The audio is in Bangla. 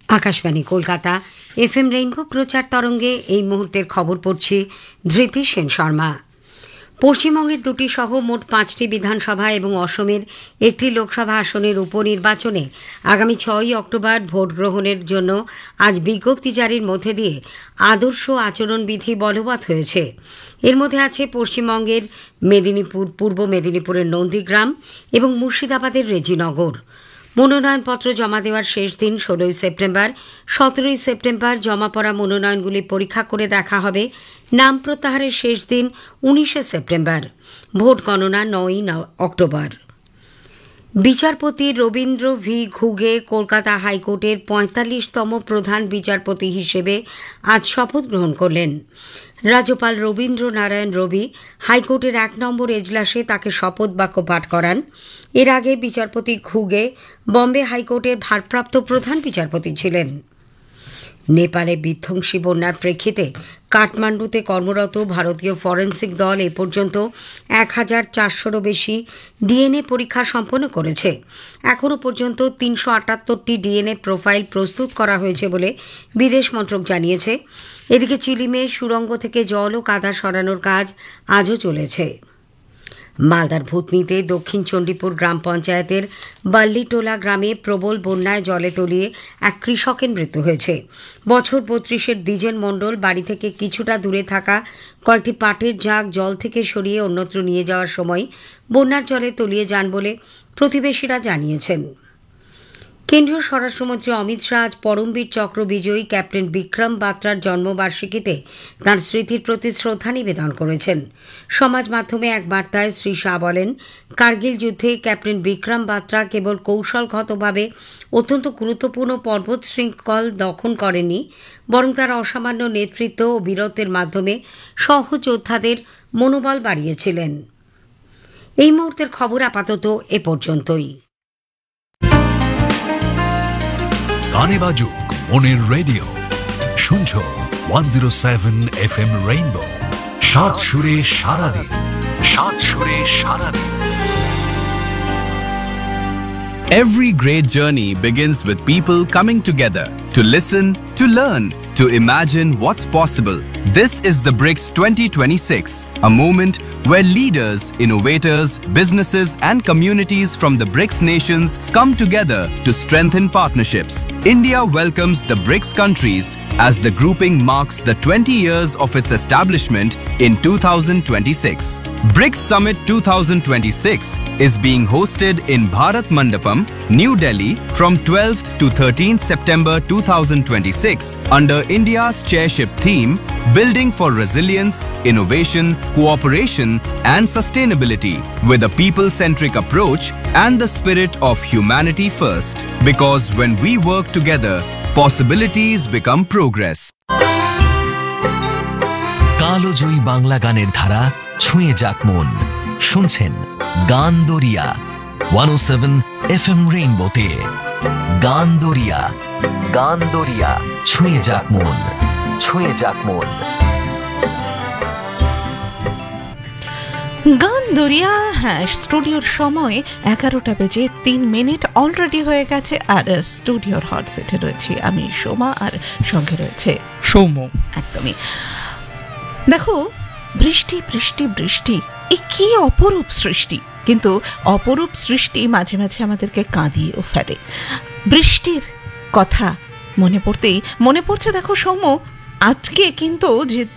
আকাশবাণী কলকাতা এফএম রেইনবো প্রচার তরঙ্গে এই মুহূর্তের খবর পড়ছি ধৃতি সেন শর্মা। পশ্চিমবঙ্গের দুটি সহ মোট 5টি বিধানসভা এবং অসমের একটি লোকসভা আসনের উপনির্বাচনে আগামী 6ই অক্টোবর ভোট গ্রহণের জন্য আজ বিজ্ঞপ্তি জারির মধ্যে দিয়ে আদর্শ আচরণবিধি বলবৎ হয়েছে। এর মধ্যে আছে পশ্চিমবঙ্গের মেদিনীপুর, পূর্ব মেদিনীপুরের নন্দীগ্রাম এবং মুর্শিদাবাদের রেজিনগর। মনোনয়নপত্র জমা দেওয়ার শেষ দিন 16ই সেপ্টেম্বর। 17ই সেপ্টেম্বর জমা পড়া মনোনয়নগুলি পরীক্ষা করে দেখা হবে। নাম প্রত্যাহারের শেষ দিন 19শে সেপ্টেম্বর। ভোট গণনা 9ই অক্টোবর। বিচারপতি রবীন্দ্র ভি ঘুগে কলকাতা হাইকোর্টের 45তম প্রধান বিচারপতি হিসেবে আজ শপথ গ্রহণ করলেন। রাজ্যপাল রবীন্দ্র নারায়ণ রবি হাইকোর্টের 1 নম্বর এজলাসে তাকে শপথ বাক্য পাঠ করান। এর আগে বিচারপতি ঘুগে বম্বে হাইকোর্টের ভারপ্রাপ্ত প্রধান বিচারপতি ছিলেন। নেপালে বিধ্বংসী বন্যার প্রেক্ষিতে কাঠমান্ডুতে কর্মরত ভারতীয় ফরেন্সিক দল এ পর্যন্ত 1400-রও বেশি ডিএনএ পরীক্ষা সম্পন্ন করেছে। এখনও পর্যন্ত 378টি ডিএনএ প্রোফাইল প্রস্তুত করা হয়েছে বলে বিদেশ মন্ত্রক জানিয়েছে। এদিকে চিলিমে সুড়ঙ্গ থেকে জল ও কাদা সরানোর কাজ আজও চলেছে। মালদার ভূতনিতে দক্ষিণ চণ্ডীপুর গ্রাম পঞ্চায়েতের বাল্লিটোলা গ্রামে প্রবল বন্যায় জলে তলিয়ে এক কৃষকের মৃত্যু হয়েছে। বছর 32-এর দ্বিজেন মণ্ডল বাড়ি থেকে কিছুটা দূরে থাকা কয়েকটি পাটের ঝাঁক জল থেকে সরিয়ে অন্যত্র নিয়ে যাওয়ার সময় বন্যার জলে তলিয়ে যান বলে প্রতিবেশীরা জানিয়েছেন। কেন্দ্রীয় স্বরাষ্ট্রমন্ত্রী অমিত শাহ আজ পরমবীর চক্র বিজয়ী ক্যাপ্টেন বিক্রম বাত্রার জন্মবার্ষিকীতে তাঁর স্মৃতির প্রতি শ্রদ্ধা নিবেদন করেছেন। সমাজ মাধ্যমে এক বার্তায় শ্রী শাহ বলেন, কার্গিল যুদ্ধে ক্যাপ্টেন বিক্রম বাত্রা কেবল কৌশলগতভাবে অত্যন্ত গুরুত্বপূর্ণ পর্বত শৃঙ্খল দখল করেননি, বরং তার অসামান্য নেতৃত্ব ও বীরত্বের মাধ্যমে সহযোদ্ধাদের মনোবল বাড়িয়েছিলেন। এই মুহূর্তের খবর আপাতত এ পর্যন্তই। গানে বাজুক মনের রেডিও, শুনছো 107 FM রেইনবো। সাত সুরে সারাদিন, সাত সুরে সারাদিন। Every great journey begins with people coming together to listen, to learn, to imagine what's possible. This is the BRICS 2026, a moment where leaders, innovators, businesses and communities from the BRICS nations come together to strengthen partnerships. India welcomes the BRICS countries as the grouping marks the 20 years of its establishment in 2026. BRICS Summit 2026 is being hosted in Bharat Mandapam, New Delhi from 12th to 13th September 2026 under India's chairship theme, Building for Resilience, Innovation, Cooperation and Sustainability, with a people-centric approach and the spirit of humanity first. Because when we work together, possibilities become progress. কালোজয়ী Bangla গানের ধারা ছুঁয়ে যাক মন। শুনছেন গান দরিয়া 107 FM রেইনবোতে। গান দরিয়া, গান দরিয়া, ছুঁয়ে যাক মন, ছুঁয়ে যাক মন। গান দরিয়া, হ্যাঁ, স্টুডিওর সময় 11টা বেজে 3 মিনিট অলরেডি হয়ে গেছে। আর স্টুডিওর হট সেটে রয়েছি আমি সোমা, আর সঙ্গে রয়েছে সৌম্য। একদমই। দেখো, বৃষ্টি বৃষ্টি বৃষ্টি, এ কি অপরূপ সৃষ্টি! কিন্তু অপরূপ সৃষ্টি মাঝে মাঝে আমাদেরকে কাঁদিয়েও ফেলে। বৃষ্টির কথা মনে পড়তেই মনে পড়ছে, দেখো সৌম্য, আজকে কিন্তু যে